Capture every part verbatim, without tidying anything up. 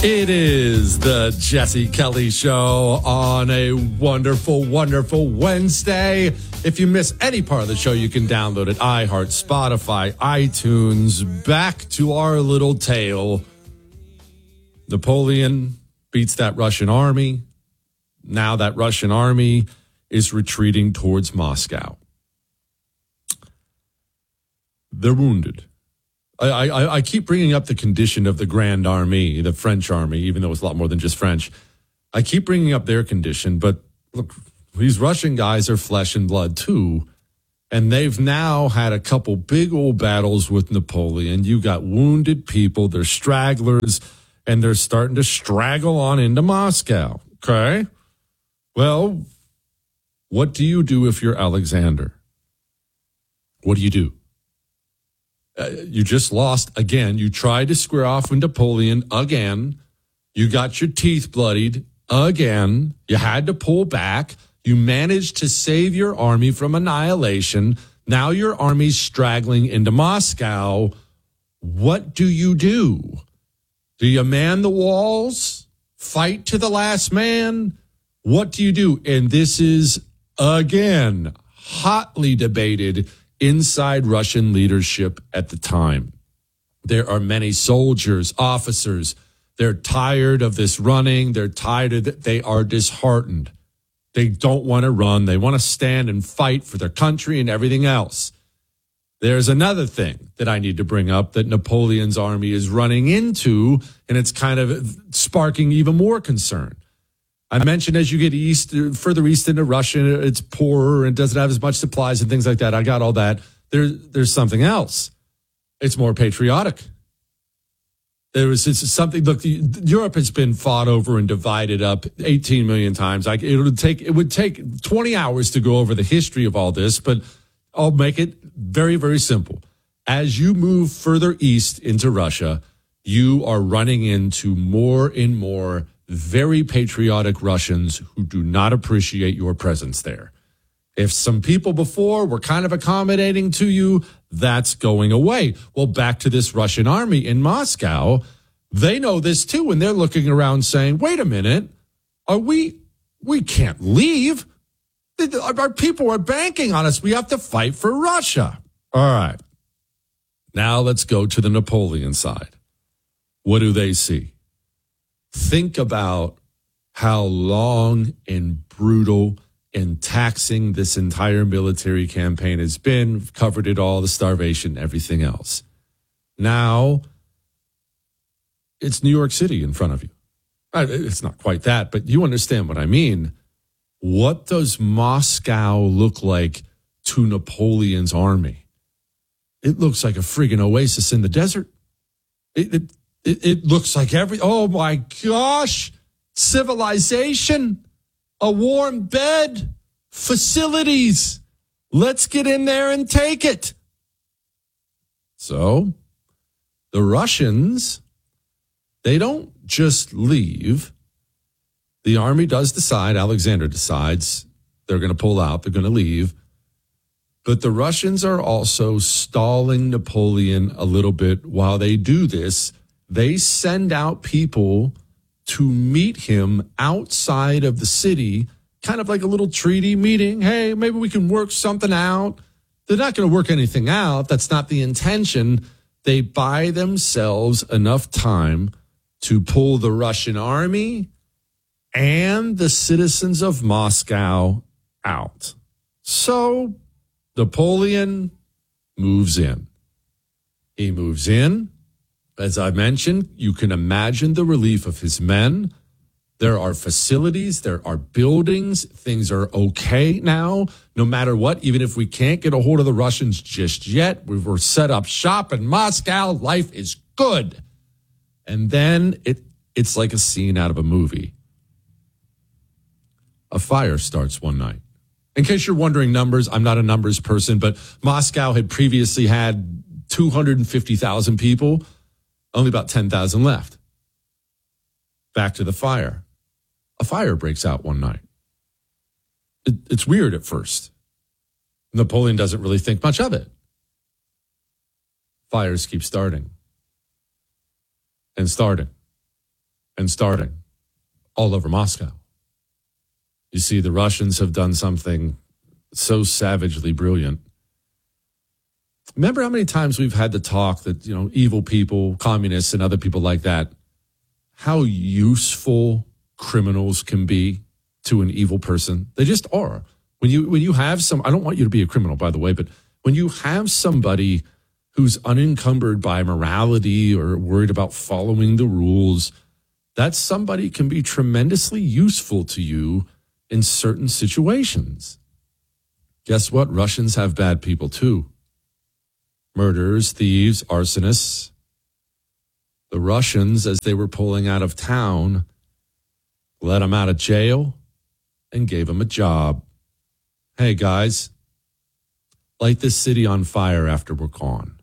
It is the Jesse Kelly Show on a wonderful, wonderful Wednesday. If you miss any part of the show, you can download it. iHeart, Spotify, iTunes. Back to our little tale. Napoleon beats that Russian army. Now that Russian army is retreating towards Moscow. They're wounded. I, I, I keep bringing up the condition of the Grand Army, the French army, even though it's a lot more than just French. I keep bringing up their condition, but look, these Russian guys are flesh and blood too, and they've now had a couple big old battles with Napoleon. You got wounded people, they're stragglers, and they're starting to straggle on into Moscow, okay? Well, what do you do if you're Alexander? What do you do? Uh, you just lost again. You tried to square off with Napoleon again. You got your teeth bloodied again. You had to pull back. You managed to save your army from annihilation. Now your army's straggling into Moscow. What do you do? Do you man the walls? Fight to the last man? What do you do? And this is, again, hotly debated inside Russian leadership at the time. There are many soldiers, officers. They're tired of this running. They're tired of it. They are disheartened. They don't want to run. They want to stand and fight for their country and everything else. There's another thing that I need to bring up that Napoleon's army is running into, and it's kind of sparking even more concern. I mentioned as you get east, further east into Russia, it's poorer and doesn't have as much supplies and things like that. I got all that. There, there's something else. It's more patriotic. There was it's something. Look, Europe has been fought over and divided up eighteen million times. I, it would take it would take twenty hours to go over the history of all this, but I'll make it very, very simple. As you move further east into Russia, you are running into more and more very patriotic Russians who do not appreciate your presence there. If some people before were kind of accommodating to you, that's going away. Well, back to this Russian army in Moscow, they know this too, and they're looking around saying, wait a minute, are we, we can't leave. Our people are banking on us. We have to fight for Russia. All right. Now let's go to the Napoleon side. What do they see? Think about how long and brutal and taxing this entire military campaign has been. We've covered it all, the starvation, everything else. Now, it's New York City in front of you. It's not quite that, but you understand what I mean. What does Moscow look like to Napoleon's army? It looks like a friggin' oasis in the desert. It, it It, it looks like every, oh my gosh, civilization, a warm bed, facilities. Let's get in there and take it. So the Russians, they don't just leave. The army does decide, Alexander decides they're going to pull out, they're going to leave. But the Russians are also stalling Napoleon a little bit while they do this. They send out people to meet him outside of the city, kind of like a little treaty meeting. Hey, maybe we can work something out. They're not going to work anything out. That's not the intention. They buy themselves enough time to pull the Russian army and the citizens of Moscow out. So Napoleon moves in. He moves in. As I mentioned, you can imagine the relief of his men. There are facilities, there are buildings, things are okay now, no matter what. Even if we can't get a hold of the Russians just yet, we were set up shop in Moscow, life is good. And then it it's like a scene out of a movie. A fire starts one night. In case you're wondering numbers, I'm not a numbers person, but Moscow had previously had two hundred fifty thousand people. Only about ten thousand left. Back to the fire. A fire breaks out one night. It, it's weird at first. Napoleon doesn't really think much of it. Fires keep starting and starting and starting all over Moscow. You see, the Russians have done something so savagely brilliant. Remember how many times we've had the talk that, you know, evil people, communists and other people like that, how useful criminals can be to an evil person? They just are. When you when you have some, I don't want you to be a criminal, by the way, but when you have somebody who's unencumbered by morality or worried about following the rules, that somebody can be tremendously useful to you in certain situations. Guess what? Russians have bad people too. Murderers, thieves, arsonists. The Russians, as they were pulling out of town, let them out of jail and gave them a job. Hey, guys, light this city on fire after we're gone.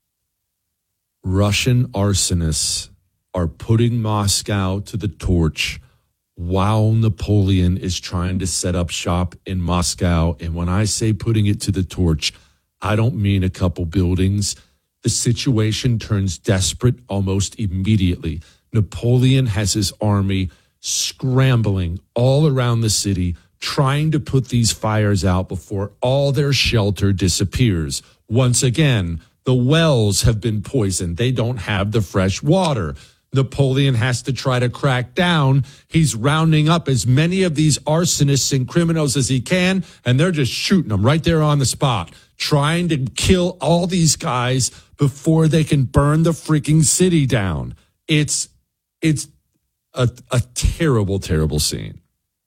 Russian arsonists are putting Moscow to the torch while Napoleon is trying to set up shop in Moscow. And when I say putting it to the torch, I don't mean a couple buildings. The situation turns desperate almost immediately. Napoleon has his army scrambling all around the city, trying to put these fires out before all their shelter disappears. Once again, the wells have been poisoned. They don't have the fresh water. Napoleon has to try to crack down. He's rounding up as many of these arsonists and criminals as he can, and they're just shooting them right there on the spot, trying to kill all these guys before they can burn the freaking city down. It's it's a, a terrible, terrible scene.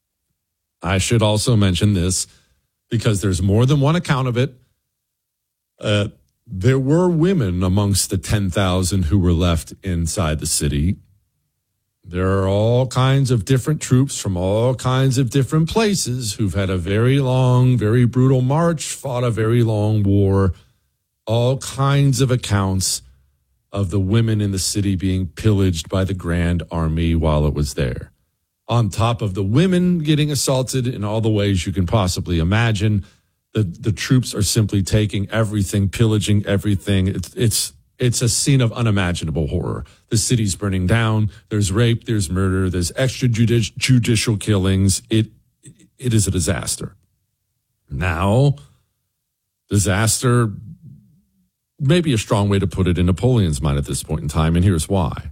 I should also mention this because there's more than one account of it. Uh, there were women amongst the ten thousand who were left inside the city. There are all kinds of different troops from all kinds of different places who've had a very long, very brutal march, fought a very long war, all kinds of accounts of the women in the city being pillaged by the Grand Army while it was there. On top of the women getting assaulted in all the ways you can possibly imagine, the, the troops are simply taking everything, pillaging everything. It's, it's, it's a scene of unimaginable horror. The city's burning down. There's rape, there's murder, there's extrajudicial killings. It, it is a disaster. Now, disaster, maybe a strong way to put it in Napoleon's mind at this point in time, and here's why.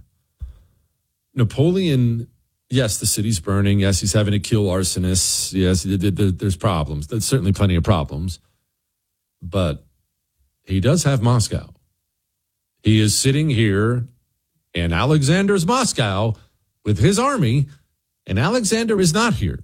Napoleon, yes, the city's burning. Yes, he's having to kill arsonists. Yes, there's problems. There's certainly plenty of problems. But he does have Moscow. He is sitting here in Alexander's Moscow with his army, and Alexander is not here.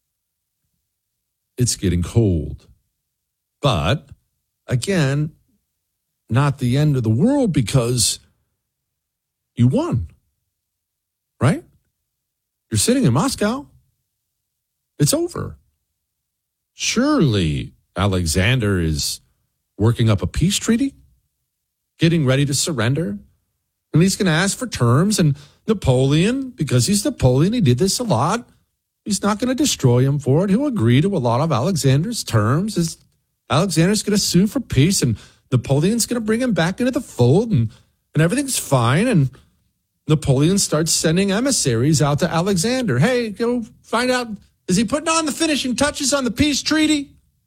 It's getting cold. But, again, not the end of the world because you won, right? You're sitting in Moscow. It's over. Surely Alexander is working up a peace treaty, getting ready to surrender, and he's going to ask for terms. And Napoleon, because he's Napoleon, he did this a lot. He's not going to destroy him for it. He'll agree to a lot of Alexander's terms. Is Alexander's going to sue for peace, and Napoleon's going to bring him back into the fold, and, and everything's fine. And Napoleon starts sending emissaries out to Alexander. Hey, go find out, is he putting on the finishing touches on the peace treaty?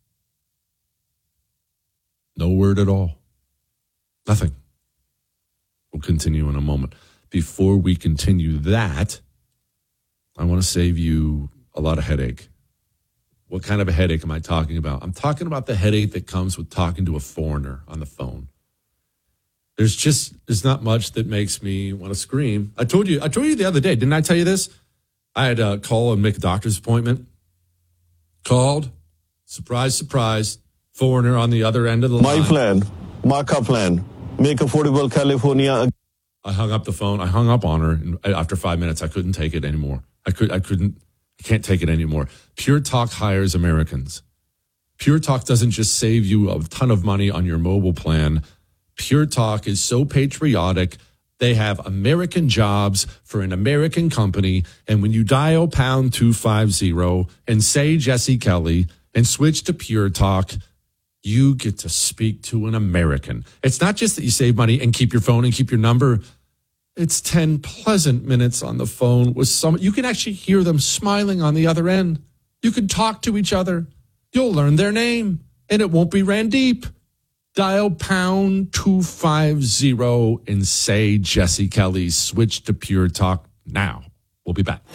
No word at all. Nothing. We'll continue in a moment. Before we continue that, I want to save you a lot of headache. What kind of a headache am I talking about? I'm talking about the headache that comes with talking to a foreigner on the phone. There's just, there's not much that makes me want to scream. I told you, I told you the other day, didn't I tell you this? I had to call and make a doctor's appointment. Called, surprise, surprise, foreigner on the other end of the line. My plan, Marka plan, make affordable California. I hung up the phone. I hung up on her. And after five minutes, I couldn't take it anymore. I could, I couldn't, I can't take it anymore. Pure Talk hires Americans. Pure Talk doesn't just save you a ton of money on your mobile plan. Pure Talk is so patriotic. They have American jobs for an American company. And when you dial pound two fifty and say Jesse Kelly and switch to Pure Talk, you get to speak to an American. It's not just that you save money and keep your phone and keep your number. It's ten pleasant minutes on the phone with someone. You can actually hear them smiling on the other end. You can talk to each other. You'll learn their name, and it won't be Randeep. Dial pound two fifty and say Jesse Kelly. Switch to Pure Talk now. We'll be back.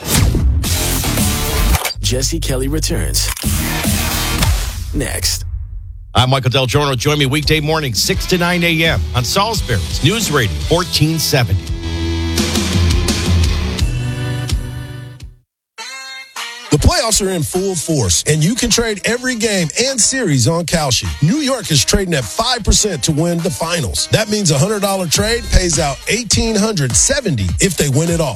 Jesse Kelly returns next. I'm Michael Del Giorno. Join me weekday morning, six to nine a.m. on Salisbury's News Radio, fourteen seventy. The playoffs are in full force, and you can trade every game and series on Kalshi. New York is trading at five percent to win the finals. That means a one hundred dollars trade pays out one thousand eight hundred seventy dollars if they win it all.